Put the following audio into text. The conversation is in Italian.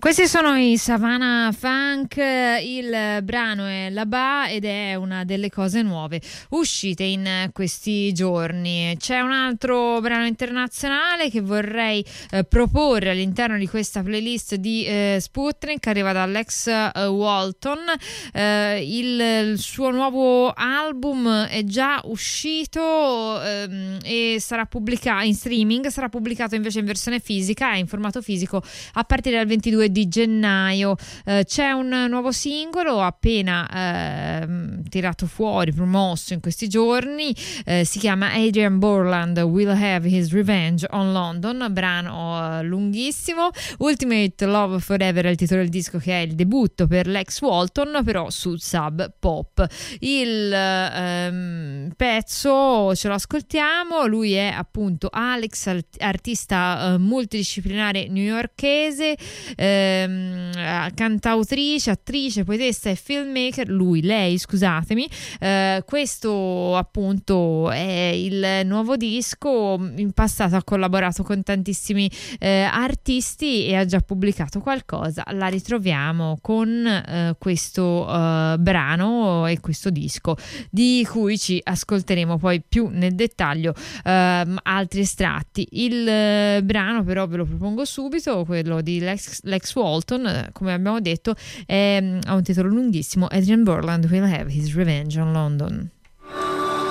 Questi sono i Savannah Funk, il brano è La Ba ed è una delle cose nuove uscite in questi giorni. C'è un altro brano internazionale che vorrei proporre all'interno di questa playlist di Sputnik, arriva da Lex Walton. Il suo nuovo album è già uscito e sarà pubblicato in streaming, sarà pubblicato invece in versione fisica, in formato fisico, a partire dal 22 di gennaio. C'è un nuovo singolo appena tirato fuori, promosso in questi giorni, si chiama Adrian Borland Will Have His Revenge on London, brano lunghissimo. Ultimate Love Forever è il titolo del disco, che è il debutto per Lex Walton, però su Sub Pop. Il pezzo ce lo ascoltiamo, lui è appunto Alex, artista multidisciplinare newyorkese, cantautrice, attrice, poetessa e filmmaker. Lei, scusatemi. Questo appunto è il nuovo disco. In passato ha collaborato con tantissimi artisti e ha già pubblicato qualcosa. La ritroviamo con questo brano e questo disco, di cui ci ascolteremo poi più nel dettaglio altri estratti. Il brano però ve lo propongo subito, quello di Lex Walton, come abbiamo detto, ha un titolo lunghissimo, Adrian Borland Will Have His Revenge on London.